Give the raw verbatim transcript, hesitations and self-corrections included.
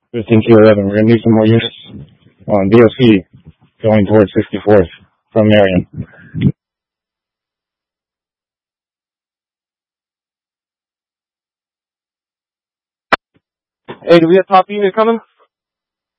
fifteen Q eleven. We're going to need some more units on D O C going towards sixty-fourth from Marion. Hey, do we have top unit coming?